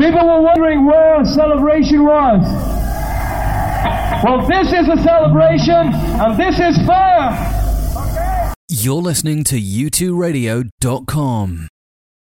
People were wondering where a celebration was. Well, this is a celebration, and this is fair. You're listening to u2radio.com.